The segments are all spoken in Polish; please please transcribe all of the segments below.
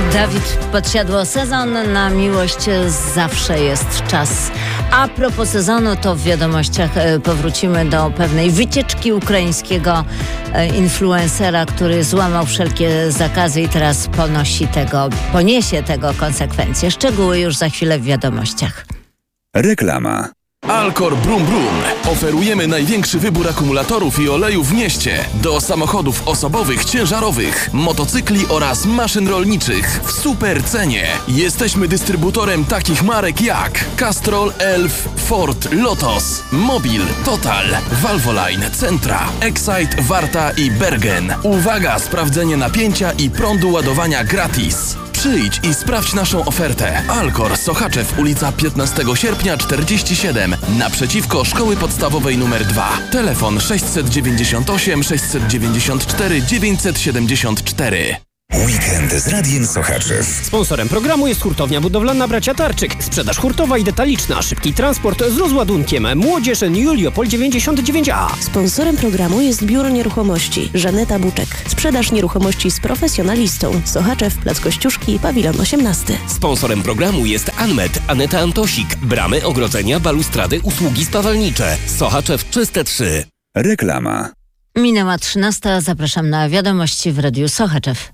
Dawid Podsiadło, sezon na miłość zawsze jest czas. A propos sezonu, to w wiadomościach powrócimy do pewnej wycieczki ukraińskiego influencera, który złamał wszelkie zakazy i teraz poniesie tego konsekwencje. Szczegóły już za chwilę w wiadomościach. Reklama. Alcor Brum Brum. Oferujemy największy wybór akumulatorów i olejów w mieście do samochodów osobowych, ciężarowych, motocykli oraz maszyn rolniczych w super cenie. Jesteśmy dystrybutorem takich marek jak Castrol, Elf, Ford, Lotos, Mobil, Total, Valvoline, Centra, Excite, Warta i Bergen. Uwaga, sprawdzenie napięcia i prądu ładowania gratis. Przyjdź i sprawdź naszą ofertę. Alcor, Sochaczew, ulica 15 sierpnia 47, naprzeciwko Szkoły Podstawowej nr 2. Telefon 698 694 974. Weekend z Radiem Sochaczew. Sponsorem programu jest hurtownia budowlana Bracia Tarczyk. Sprzedaż hurtowa i detaliczna, szybki transport z rozładunkiem. Młodzież Juliopol 99A. Sponsorem programu jest Biuro Nieruchomości Żaneta Buczek. Sprzedaż nieruchomości z profesjonalistą. Sochaczew, Plac Kościuszki, Pawilon 18. Sponsorem programu jest Anmet, Aneta Antosik. Bramy, ogrodzenia, balustrady, usługi spawalnicze. Sochaczew Czyste 3. Reklama. Minęła 13. Zapraszam na wiadomości w Radiu Sochaczew.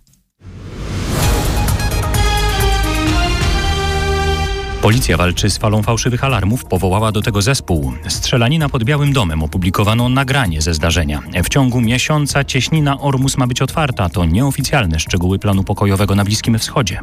Policja walczy z falą fałszywych alarmów, powołała do tego zespół. Strzelanina pod Białym Domem, opublikowano nagranie ze zdarzenia. W ciągu miesiąca cieśnina Ormus ma być otwarta. To nieoficjalne szczegóły planu pokojowego na Bliskim Wschodzie.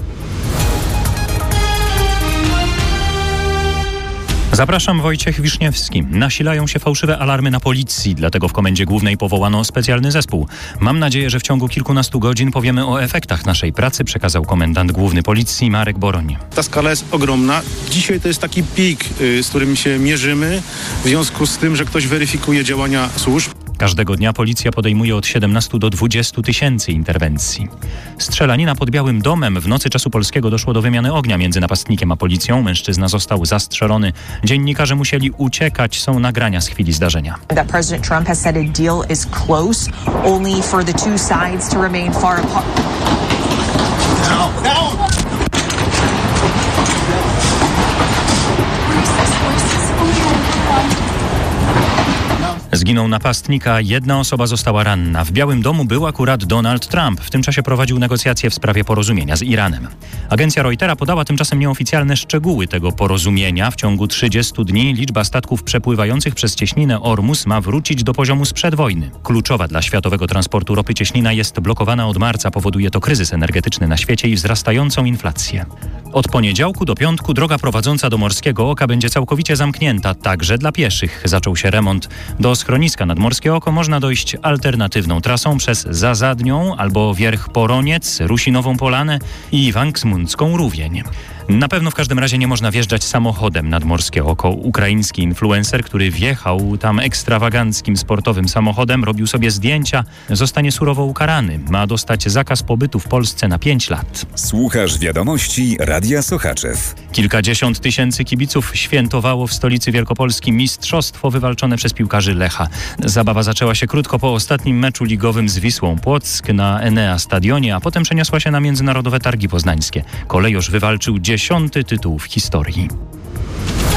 Zapraszam, Wojciech Wiszniewski. Nasilają się fałszywe alarmy na policji, dlatego w Komendzie Głównej powołano specjalny zespół. Mam nadzieję, że w ciągu kilkunastu godzin powiemy o efektach naszej pracy, przekazał komendant główny policji Marek Boroń. Ta skala jest ogromna. Dzisiaj to jest taki pik, z którym się mierzymy w związku z tym, że ktoś weryfikuje działania służb. Każdego dnia policja podejmuje od 17 do 20 tysięcy interwencji. Strzelanina pod Białym Domem. W nocy czasu polskiego doszło do wymiany ognia między napastnikiem a policją. Mężczyzna został zastrzelony. Dziennikarze musieli uciekać. Są nagrania z chwili zdarzenia. That President Trump has said a deal is close, only for the two sides to remain far apart. Zginął napastnik, a jedna osoba została ranna. W Białym Domu był akurat Donald Trump. W tym czasie prowadził negocjacje w sprawie porozumienia z Iranem. Agencja Reutera podała tymczasem nieoficjalne szczegóły tego porozumienia. W ciągu 30 dni liczba statków przepływających przez cieśninę Ormus ma wrócić do poziomu sprzed wojny. Kluczowa dla światowego transportu ropy cieśnina jest blokowana od marca. Powoduje to kryzys energetyczny na świecie i wzrastającą inflację. Od poniedziałku do piątku droga prowadząca do Morskiego Oka będzie całkowicie zamknięta, także dla pieszych. Zaczął się remont. Do schroniska nad Morskie Oko można dojść alternatywną trasą przez Zazadnią albo Wierch Poroniec, Rusinową Polanę i Wanksmundzką Rówień. Na pewno w każdym razie nie można wjeżdżać samochodem nad Morskie Oko. Ukraiński influencer, który wjechał tam ekstrawaganckim sportowym samochodem, robił sobie zdjęcia, zostanie surowo ukarany. Ma dostać zakaz pobytu w Polsce na 5 lat. Słuchasz wiadomości Radia Sochaczew. Kilkadziesiąt tysięcy kibiców świętowało w stolicy Wielkopolski mistrzostwo wywalczone przez piłkarzy Lecha. Zabawa zaczęła się krótko po ostatnim meczu ligowym z Wisłą Płock na Enea Stadionie, a potem przeniosła się na międzynarodowe targi poznańskie. Kolejorz wywalczył 10. tytuł w historii.